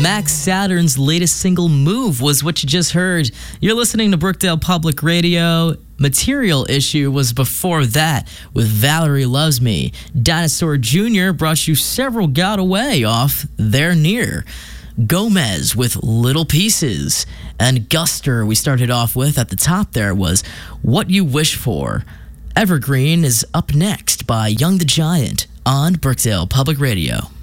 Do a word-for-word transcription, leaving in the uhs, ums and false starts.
Max Saturn's latest single, Move, was what you just heard. You're listening to Brookdale Public Radio. Material Issue was before that with Valerie Loves Me. Dinosaur Junior brought you Several Got Away off They're Near. Gomez with Little Pieces. And Guster, we started off with at the top there, was What You Wish For. Evergreen is up next by Young the Giant on Brookdale Public Radio.